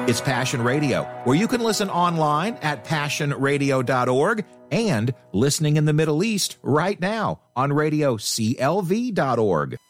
It's Passion Radio, where you can listen online at passionradio.org and listening in the Middle East right now on radio CLV.org.